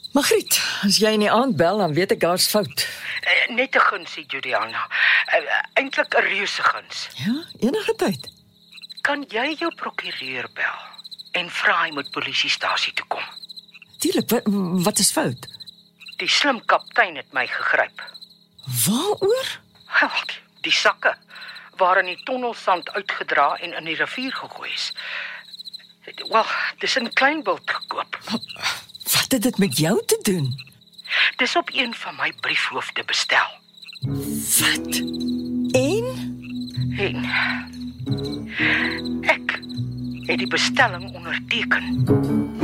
Margriet, as jy in die aand bel, dan weet ek daar's fout. Net 'n gunsie, Juliana. Eintlik 'n reuse guns. Ja, enige tyd. Kan jy jou prokureur bel en vra hy moet polisiestasie toe kom? Tuurlik, wat is fout? Die slim kaptein het my gegryp. Waaroor? Wel, die sakke waarin die tonnelsand uitgedra en in die rivier gegooi is. Wel, dis in Kleinbult gekoop. Wat het dit met jou te doen? Dis op een van my briefhoofde bestel. Wat? En? En ek het die bestelling onderteken.